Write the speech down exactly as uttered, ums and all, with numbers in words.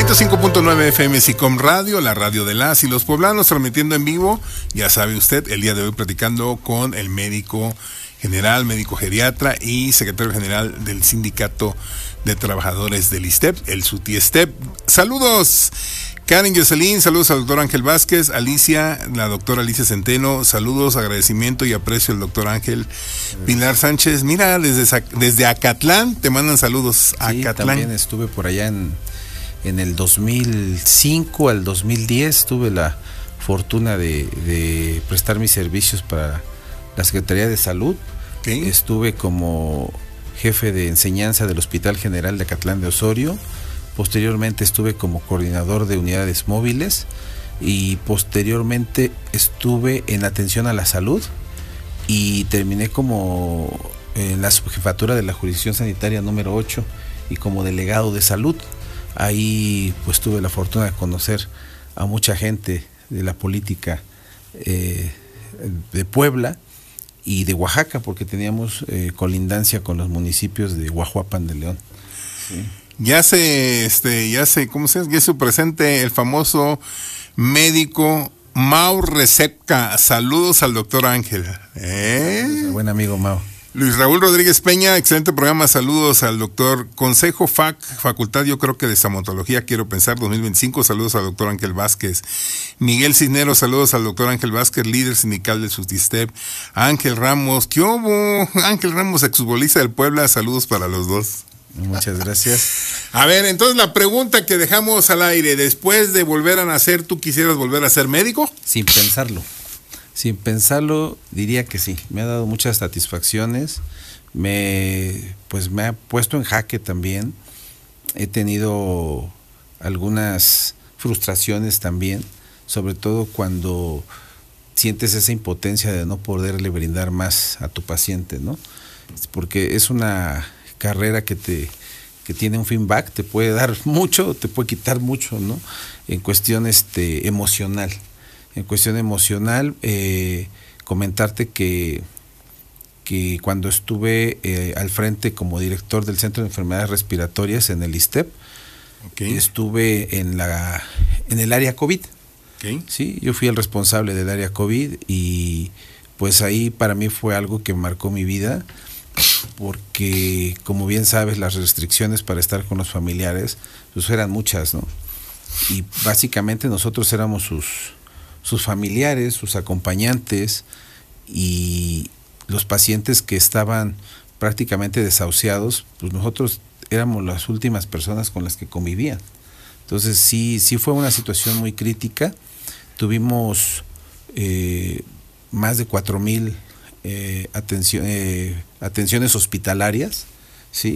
ciento cinco punto nueve F M SICOM Radio, la radio de las y los poblanos, transmitiendo en vivo. Ya sabe usted, el día de hoy platicando con el médico general, médico geriatra y secretario general del Sindicato de Trabajadores del ISSSTEP, el SUTISTEP. Saludos, Karen Jocelyn, saludos al doctor Ángel Vázquez, Alicia, la doctora Alicia Centeno, saludos, agradecimiento y aprecio al doctor Ángel Pilar Sánchez. Mira, desde, desde Acatlán te mandan saludos. Sí, Acatlán. También estuve por allá en, en el dos mil cinco al dos mil diez, tuve la fortuna de, de prestar mis servicios para la Secretaría de Salud. Okay. Estuve como jefe de enseñanza del Hospital General de Acatlán de Osorio. Posteriormente estuve como coordinador de unidades móviles y posteriormente estuve en atención a la salud y terminé como en la subjefatura de la jurisdicción sanitaria número ocho y como delegado de salud. Ahí pues tuve la fortuna de conocer a mucha gente de la política eh, de Puebla y de Oaxaca, porque teníamos eh, colindancia con los municipios de Guajuapan de León. Sí. Ya se, este, ya se, ¿cómo se llama? Ya se presente el famoso médico Mau Recepca. Saludos al doctor Ángel. ¿Eh? Buen amigo Mau. Luis Raúl Rodríguez Peña, excelente programa, saludos al doctor Consejo F A C, Facultad yo creo que de Estomatología, quiero pensar, dos mil veinticinco, saludos al doctor Ángel Vázquez. Miguel Cisneros, saludos al doctor Ángel Vázquez, líder sindical del SUTISTEP. Ángel Ramos, ¿qué hubo? Ángel Ramos, exfutbolista del Puebla, saludos para los dos. Muchas gracias. A ver, entonces la pregunta que dejamos al aire, después de volver a nacer, ¿tú quisieras volver a ser médico? Sin pensarlo. Sin pensarlo, diría que sí. Me ha dado muchas satisfacciones. Me, pues me ha puesto en jaque también. He tenido algunas frustraciones también, sobre todo cuando sientes esa impotencia de no poderle brindar más a tu paciente, ¿no? Porque es una carrera que te que tiene un feedback, te puede dar mucho, te puede quitar mucho, ¿no? En cuestión este emocional. En cuestión emocional, eh, comentarte que, que cuando estuve eh, al frente como director del Centro de Enfermedades Respiratorias en el ISSSTEP, okay. estuve en la en el área COVID. Okay. Sí, yo fui el responsable del área COVID y pues ahí para mí fue algo que marcó mi vida, porque como bien sabes, las restricciones para estar con los familiares pues eran muchas, ¿no? Y básicamente nosotros éramos sus sus familiares, sus acompañantes y los pacientes que estaban prácticamente desahuciados, pues nosotros éramos las últimas personas con las que convivían. Entonces sí, sí fue una situación muy crítica. Tuvimos eh, más de cuatro mil eh, atención, eh, atenciones hospitalarias